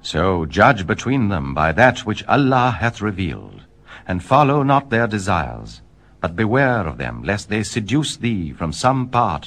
So judge between them by that which Allah hath revealed, and follow not their desires, but beware of them, lest they seduce thee from some part